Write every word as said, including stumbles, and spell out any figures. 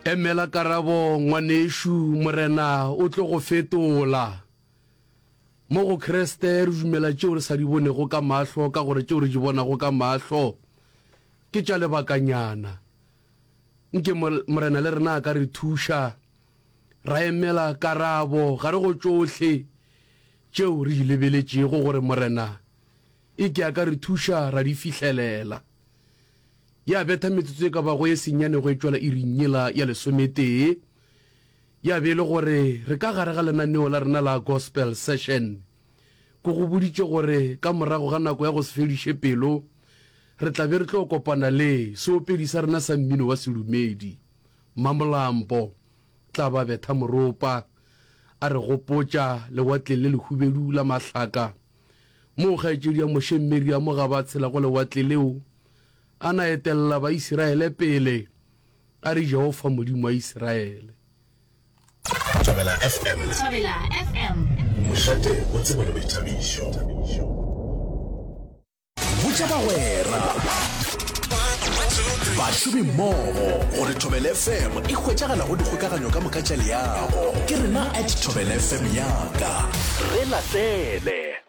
emela karabo ngwaneshu morena o tlo go fetola mo go Kriste re dumela tšeo re sa di bonego ka mahlo ka gore tšeo re di bonago ka mahlo ke tša lebakanyana nke morena le rena ka re thuša ra emela karabo gare go tšohle tšeo re di lebeletšego gore morena e ke a ka re thuša ra di fihlelela ya betha metsotso e ka bago e senyane go e tšwela e rinyela ya lesometee ya be le gore re ka gare ga lenaneo la rena la gospel session ko go boditše gore ka morago ga nako ya go se fediše pelo re tla be re tlo kopana le seopedi sa rena sa mmino wa sedumedi Mamolampo tla ba betha moropa a re gopotša lewatle le lehubedu la mahlaka mo kgaetšedi ya mošemmedi ya mo ga ba tshela go lewatle leo a na etelela ba Iseraele pele a re Jehova modimo wa Iseraele. Thobela F M. Thobela F M. Mošate o tseba le boithabišo. Botša bagwera bašomi mmogo gore Thobela F M e hwetšagala go dikgokaganyo ka moka tša leago ke rena at Thobela F M yaka re latele.